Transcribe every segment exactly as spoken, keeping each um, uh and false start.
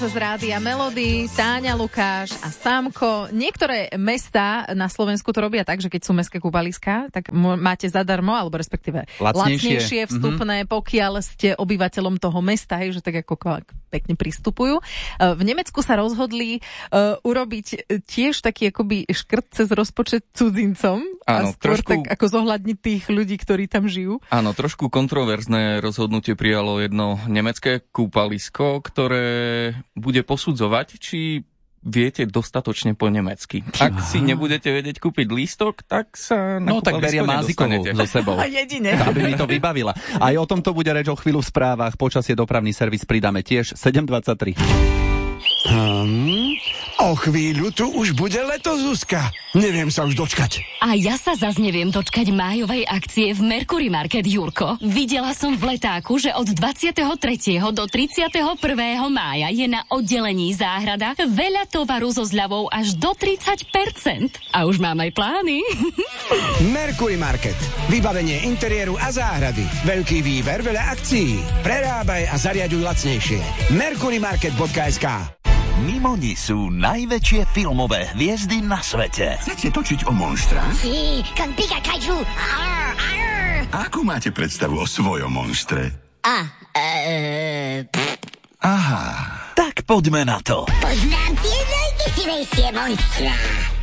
Z Rádia Melody, Táňa, Lukáš a Sámko. Niektoré mestá na Slovensku to robia tak, že keď sú mestské kúpaliská, tak máte zadarmo, alebo respektíve lacnejšie, lacnejšie vstupné, mm-hmm. pokiaľ ste obyvateľom toho mesta, hej, že tak ako pekne pristupujú. V Nemecku sa rozhodli uh, urobiť tiež taký akoby škrt cez rozpočet cudzincom. Áno, a skôr trošku, tak ako zohľadniť tých ľudí, ktorí tam žijú. Áno, trošku kontroverzné rozhodnutie prijalo jedno nemecké kúpalisko, ktoré bude posudzovať, či viete dostatočne po nemecky. Ak Aha. si nebudete vedieť kúpiť lístok, tak sa na No tak beria Mázikovú so sebou. A jedine. Aby mi to vybavila. Aj o tomto bude reč o chvíľu v správach. Počasie dopravný servis pridáme tiež sedem dvadsaťtri. Hmm, o chvíľu tu už bude leto, Zuzka. Neviem sa už dočkať. A ja sa zas neviem dočkať májovej akcie v Mercury Market, Jurko. Videla som v letáku, že od dvadsiateho tretieho do tridsiateho prvého mája je na oddelení záhrada veľa tovaru so zľavou až do tridsať percent. A už mám aj plány. Mercury Market. Vybavenie interiéru a záhrady. Veľký výber, veľa akcií. Prerábaj a zariaďuj lacnejšie. mercurymarket bodka es ká. Mimoni sú najväčšie filmové hviezdy na svete. Chcete točiť o monštrách? Sí, con pica kaiju. Arr, arr. Akú máte predstavu o svojom monstre? A, e, Aha. Tak poďme na to. Poznám tie najdesivejšie monstra.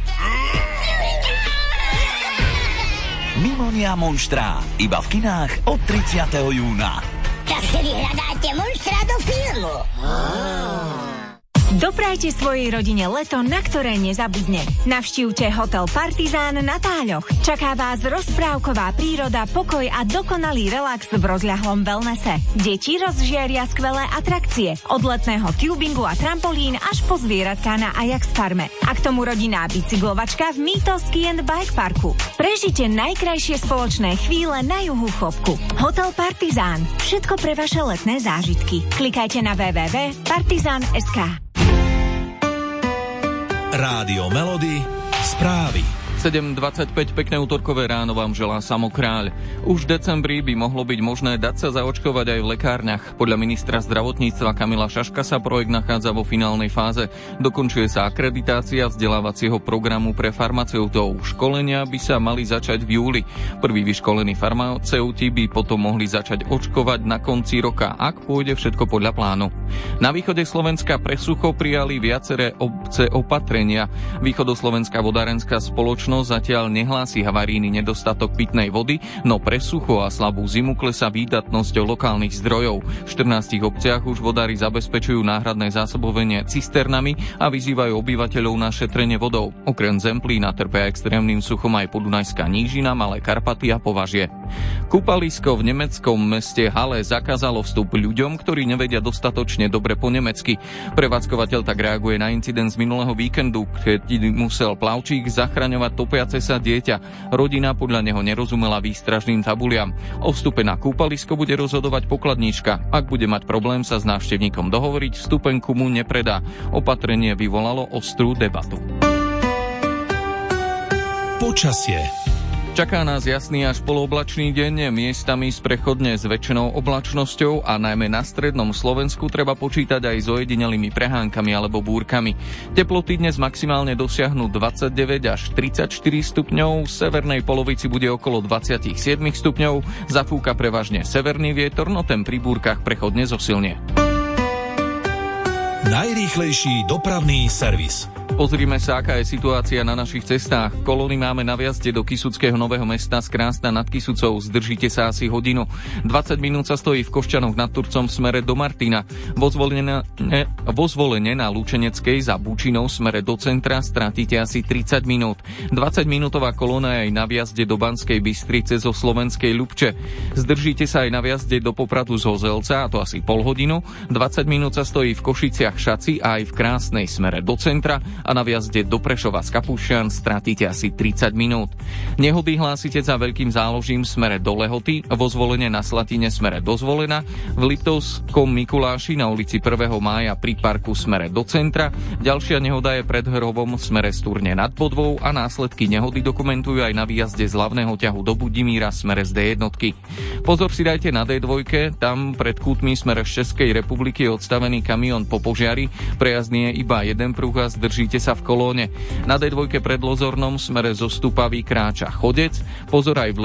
Mimoni a monštrá. Iba v kinách od tridsiateho júna. Tak si vyhľadáte monstra do filmu. Oh. Doprajte svojej rodine leto, na ktoré nezabudne. Navštívte hotel Partizán na Táľoch. Čaká vás rozprávková príroda, pokoj a dokonalý relax v rozľahlom wellnesse. Deti rozžiaria skvelé atrakcie. Od letného tubingu a trampolín až po zvieratka na Ajax farme. A k tomu rodinná bicyklovačka v Mythos Ski and Bike Parku. Prežite najkrajšie spoločné chvíle na juhu Chopku. Hotel Partizán. Všetko pre vaše letné zážitky. Klikajte na w w w bodka partizán bodka es ká. Rádio Melody, správy. sedem dvadsaťpäť, pekné útorkové ráno vám želá Samo Kráľ. Už v decembri by mohlo byť možné dať sa zaočkovať aj v lekárniach. Podľa ministra zdravotníctva Kamila Šaška sa projekt nachádza vo finálnej fáze. Dokončuje sa akreditácia vzdelávacieho programu pre farmaceutov. Školenia by sa mali začať v júli. Prví vyškolení farmaceuti by potom mohli začať očkovať na konci roka, ak pôjde všetko podľa plánu. Na východe Slovenska pre sucho prijali viaceré obce opatrenia. Východoslovenská vodárenská spoločnosť zatiaľ nehlási havarijný nedostatok pitnej vody, no pre sucho a slabú zimu klesá výdatnosť lokálnych zdrojov. V štrnástich obciach už vodári zabezpečujú náhradné zásobovanie cisternami a vyzývajú obyvateľov na šetrenie vodou. Okrem Zemplína trpia extrémnym suchom aj Podunajská nížina, Malé Karpaty a Považie. Kúpalisko v nemeckom meste Halle zakázalo vstup ľuďom, ktorí nevedia dostatočne dobre po nemecky. Prevádzkovateľ tak reaguje na incident z minulého víkendu, keď musel plavčík zachraňovať topiace sa dieťa. Rodina podľa neho nerozumela výstražným tabuliam. O vstupe na kúpalisko bude rozhodovať pokladníčka. Ak bude mať problém sa s návštevníkom dohovoriť, vstupenku mu nepredá. Opatrenie vyvolalo ostrú debatu. Počasie. Čaká nás jasný až polooblačný deň, miestami sprechodne s väčšinou oblačnosťou a najmä na strednom Slovensku treba počítať aj s ojedinelými prehánkami alebo búrkami. Teploty dnes maximálne dosiahnu dvadsaťdeväť až tridsaťštyri stupňov, v severnej polovici bude okolo dvadsaťsedem stupňov, zafúka prevažne severný vietor, no ten pri búrkach prechodne zosilnie. Najrýchlejší dopravný servis. Pozrime sa, aká je situácia na našich cestách. Kolóny máme na vjazde do Kysuckého Nového Mesta z Krásna nad Kysucou. Zdržíte sa asi hodinu. dvadsať minút sa stojí v Košťanoch nad Turcom v smere do Martina. Vo zvolenie, ne, vo zvolenie na Lučeneckej za Bučinou v smere do centra strátite asi tridsať minút. dvadsaťminútová kolóna je aj na vjazde do Banskej Bystrice zo Slovenskej Ľubče. Zdržíte sa aj na vjazde do Popradu z Hozelca, a to asi pol hodinu. dvadsať minút sa stojí v Košiciach Šaci a aj v Krásnej smere do centra. a na vjazde do Prešova z Kapušťan stratíte asi tridsať minút. Nehody hlásite za Veľkým Záložím v smere do Lehoty, vo Zvolene na Slatine smere do Zvolena, v Liptovskom Mikuláši na ulici prvého mája pri parku smere do centra. Ďalšia nehoda je pred Hrovom v smere z Turne nad Bodvou a následky nehody dokumentujú aj na výjazde z hlavného ťahu do Budimíra smere z dé jednotky. Pozor si dajte na dé dva, tam pred Kútmi smere z Českej republiky je odstavený kamión po požiari, prejazdný je iba jeden pruh a zdržíte sa v kolóne. Na dé dva pred Lozornom smere zo Stupavy kráča chodec, pozor aj v